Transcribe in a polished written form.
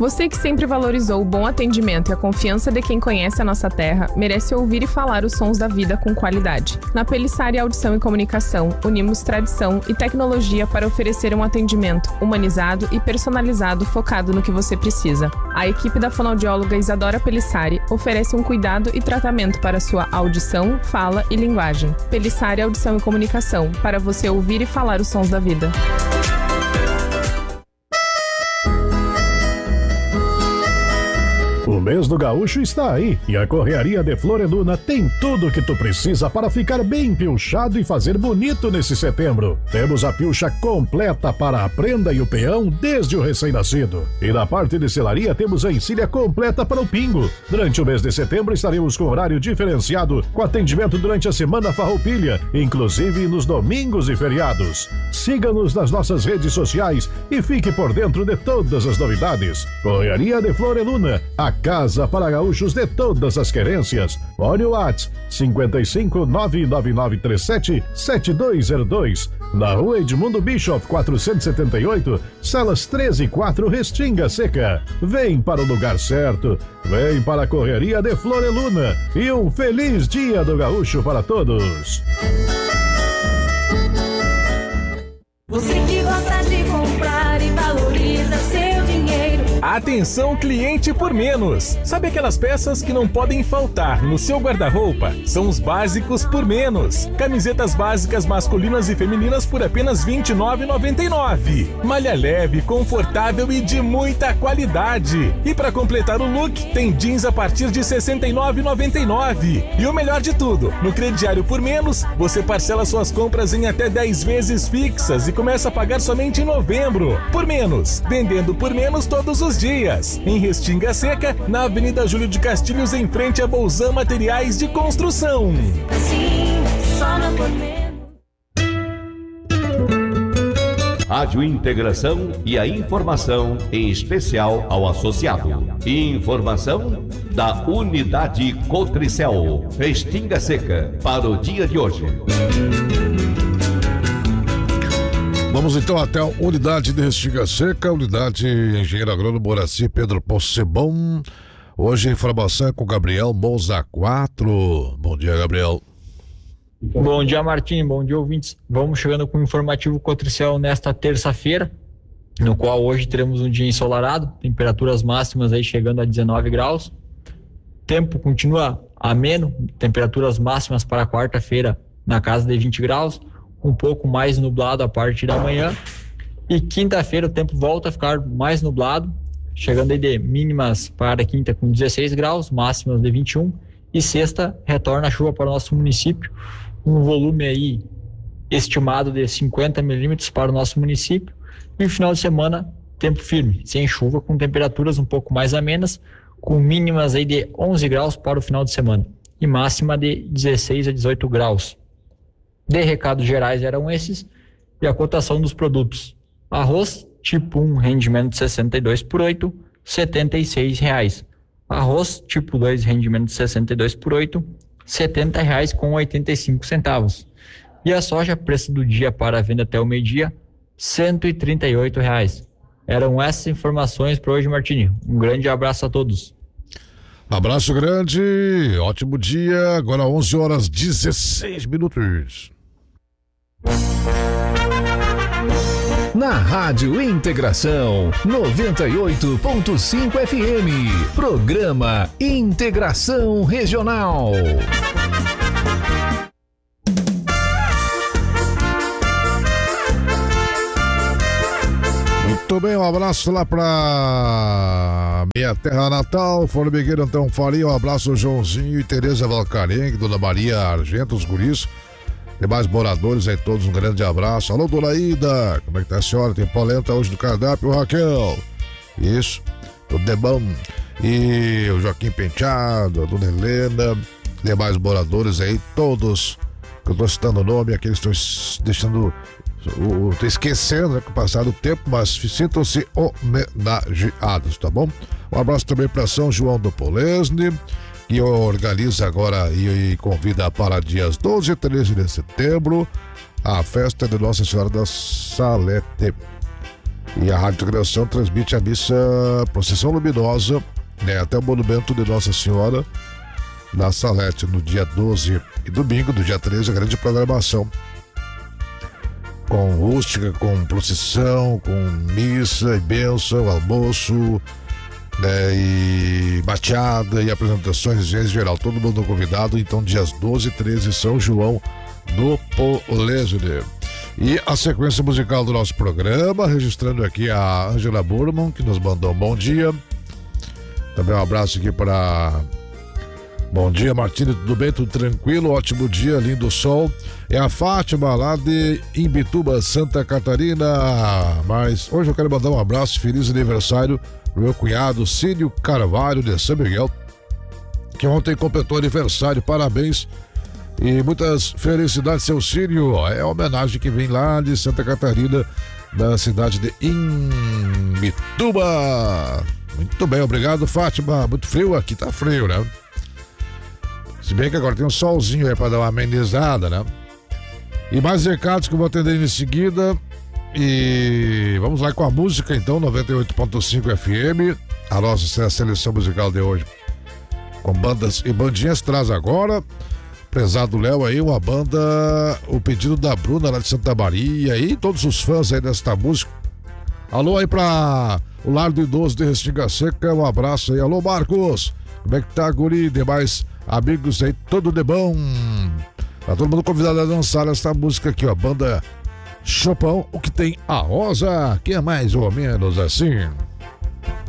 Você que sempre valorizou o bom atendimento e a confiança de quem conhece a nossa terra, merece ouvir e falar os sons da vida com qualidade. Na Pelissari Audição e Comunicação, unimos tradição e tecnologia para oferecer um atendimento humanizado e personalizado focado no que você precisa. A equipe da fonoaudióloga Isadora Pelissari oferece um cuidado e tratamento para sua audição, fala e linguagem. Pelissari Audição e Comunicação, para você ouvir e falar os sons da vida. O mês do Gaúcho está aí e a Correaria de Florianópolis tem tudo o que tu precisa para ficar bem pilchado e fazer bonito nesse setembro. Temos a pilcha completa para a prenda e o peão desde o recém-nascido. E na parte de selaria temos a encilha completa para o pingo. Durante o mês de setembro estaremos com horário diferenciado com atendimento durante a semana farroupilha, inclusive nos domingos e feriados. Siga-nos nas nossas redes sociais e fique por dentro de todas as novidades. Correaria de Florianópolis, a casa para gaúchos de todas as querências. Olha o WhatsApp 55 99937 7202. Na rua Edmundo Bischoff 478, salas 13 e 4, Restinga Seca. Vem para o lugar certo. Vem para a Correria de Florianópolis. E um feliz dia do gaúcho para todos. Você que gosta de comprar e valoriza seu dinheiro. Atenção, cliente por menos. Sabe aquelas peças que não podem faltar no seu guarda-roupa? São os básicos por menos. Camisetas básicas masculinas e femininas por apenas R$ 29,99. Malha leve, confortável e de muita qualidade. E para completar o look, tem jeans a partir de R$ 69,99. E o melhor de tudo, no crediário por menos, você parcela suas compras em até 10 vezes fixas e começa a pagar somente em novembro. Por menos, vendendo por menos todos os dias. Em Restinga Seca, na Avenida Júlio de Castilhos, em frente a Bolzan Materiais de Construção. Sim, só no por menos. Rádio Integração e a informação em especial ao associado. Informação da Unidade Cotricel, Restinga Seca, para o dia de hoje. Vamos então até a unidade de Restinga Seca, unidade Engenheiro Agrônomo Moraci Pedro Possebon. Hoje a informação é com Gabriel Moza 4. Bom dia, Gabriel. Bom dia, Martim. Bom dia, ouvintes. Vamos chegando com o informativo Cotricel nesta terça-feira, no qual hoje teremos um dia ensolarado, temperaturas máximas aí chegando a 19 graus. Tempo continua ameno, temperaturas máximas para quarta-feira na casa de 20 graus. Um pouco mais nublado a partir da manhã, e quinta-feira o tempo volta a ficar mais nublado, chegando aí de mínimas para quinta com 16 graus, máximas de 21, e sexta retorna a chuva para o nosso município, um volume aí estimado de 50 milímetros para o nosso município, e no final de semana tempo firme, sem chuva, com temperaturas um pouco mais amenas, com mínimas aí de 11 graus para o final de semana, e máxima de 16 a 18 graus. De recados gerais eram esses, e a cotação dos produtos. Arroz tipo 1, rendimento de 62 por 8, R$ 76. Arroz tipo 2, rendimento de 62 por 8, R$ 70,85. E a soja, preço do dia para venda até o meio-dia, R$ 138. Eram essas informações para hoje, Martini. Um grande abraço a todos. Abraço grande, ótimo dia. Agora 11 horas 16 minutos. Na Rádio Integração 98.5 FM, programa Integração Regional. Muito bem, um abraço lá pra minha terra natal, Formigueiro Antão Faria, um abraço Joãozinho e Tereza Valcarengue, Dona Maria Argento, os guris, demais moradores aí todos, um grande abraço. Alô, Dona Ida, como é que tá a senhora? Tem polenta hoje no cardápio, Raquel? Isso, tudo de bom. E o Joaquim Penteado, a Dona Helena, demais moradores aí, todos, que eu tô citando o nome, aqueles que estão deixando... Tô esquecendo, né, com o passar do tempo, mas sintam-se homenageados, tá bom? Um abraço também para São João do Polesne, que organiza agora e convida para dias 12 e 13 de setembro a festa de Nossa Senhora da Salete. E a Rádio Integração transmite a missa Procissão Luminosa, né, até o Monumento de Nossa Senhora na Salete, no dia 12 e domingo, do dia 13, a grande programação. Com rústica, com procissão, com missa e bênção, almoço, né, e bateada e apresentações em geral. Todo mundo convidado, então, dias 12 e 13, São João do Polesine. E a sequência musical do nosso programa, registrando aqui a Ângela Burman, que nos mandou um bom dia. Também um abraço aqui para... Bom dia, Martini, tudo bem? Tudo tranquilo? Ótimo dia, lindo sol. É a Fátima, lá de Imbituba, Santa Catarina. Mas hoje eu quero mandar um abraço, feliz aniversário pro meu cunhado Cílio Carvalho, de São Miguel, que ontem completou aniversário. Parabéns e muitas felicidades, seu Cílio. É a homenagem que vem lá de Santa Catarina, da cidade de Imbituba. Muito bem, obrigado, Fátima. Muito frio aqui, tá frio, né? Se bem que agora tem um solzinho aí pra dar uma amenizada, né? E mais recados que eu vou atender em seguida. E vamos lá com a música, então, 98.5 FM. A nossa seleção musical de hoje, com bandas e bandinhas, traz agora, prezado Léo aí, uma banda, o pedido da Bruna, lá de Santa Maria, e todos os fãs aí desta música. Alô aí pra o Lar do Idoso de Restinga Seca, um abraço aí. Alô, Marcos, como é que tá, guri? Demais amigos aí, tudo de bom. Tá todo mundo convidado a dançar essa música aqui, ó, banda Chopão, o que tem a Rosa, que é mais ou menos assim.